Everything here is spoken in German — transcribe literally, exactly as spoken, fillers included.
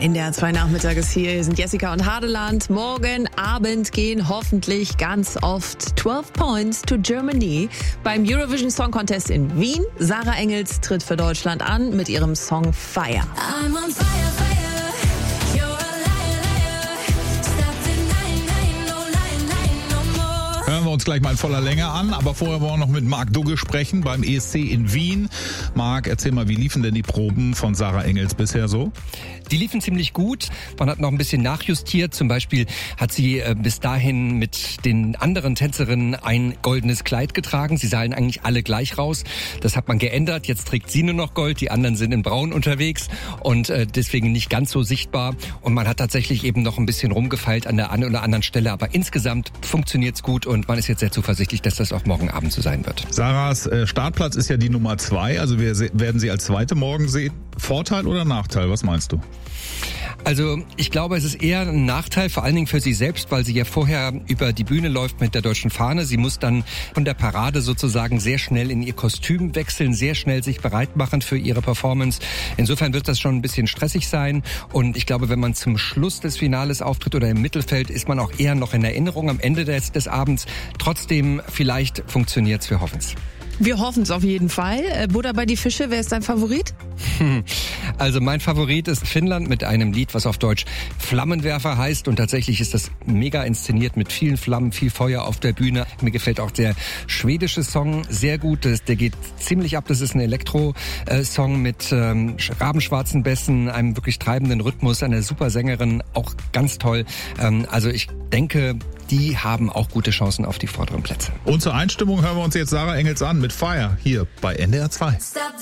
N D R zwei Nachmittag ist hier. Hier sind Jessica und Hadeland. Morgen Abend gehen hoffentlich ganz oft zwölf Points to Germany beim Eurovision Song Contest in Wien. Sarah Engels tritt für Deutschland an mit ihrem Song Fire. I'm on fire, fire. You're a liar, liar. Stop denying, lying, no lying, lying, no more. Hören wir uns gleich mal in voller Länge an, aber vorher wollen wir noch mit Marc Dugge sprechen beim E S C in Wien. Marc, erzähl mal, wie liefen denn die Proben von Sarah Engels bisher so? Die liefen ziemlich gut. Man hat noch ein bisschen nachjustiert. Zum Beispiel hat sie äh, bis dahin mit den anderen Tänzerinnen ein goldenes Kleid getragen. Sie sahen eigentlich alle gleich raus. Das hat man geändert. Jetzt trägt sie nur noch Gold. Die anderen sind in Braun unterwegs und äh, deswegen nicht ganz so sichtbar. Und man hat tatsächlich eben noch ein bisschen rumgefeilt an der einen oder anderen Stelle. Aber insgesamt funktioniert's gut und man ist jetzt sehr zuversichtlich, dass das auch morgen Abend so sein wird. Sarahs äh, Startplatz ist ja die Nummer zwei. Also wir se- werden sie als Zweite morgen sehen. Vorteil oder Nachteil? Was meinst du? Also ich glaube, es ist eher ein Nachteil, vor allen Dingen für sie selbst, weil sie ja vorher über die Bühne läuft mit der deutschen Fahne. Sie muss dann von der Parade sozusagen sehr schnell in ihr Kostüm wechseln, sehr schnell sich bereit machen für ihre Performance. Insofern wird das schon ein bisschen stressig sein. Und ich glaube, wenn man zum Schluss des Finales auftritt oder im Mittelfeld, ist man auch eher noch in Erinnerung am Ende des, des Abends. Trotzdem, vielleicht funktioniert's, wir hoffen's. Wir hoffen es auf jeden Fall. Äh, Buddha bei die Fische, wer ist dein Favorit? Also mein Favorit ist Finnland mit einem Lied, was auf Deutsch Flammenwerfer heißt. Und tatsächlich ist das mega inszeniert mit vielen Flammen, viel Feuer auf der Bühne. Mir gefällt auch der schwedische Song sehr gut. Das, der geht ziemlich ab. Das ist ein Elektro-Song mit ähm, rabenschwarzen Bässen, einem wirklich treibenden Rhythmus, einer super Sängerin, auch ganz toll. Ähm, also ich denke, die haben auch gute Chancen auf die vorderen Plätze. Und zur Einstimmung hören wir uns jetzt Sarah Engels an mit Fire hier bei N D R zwei. Stop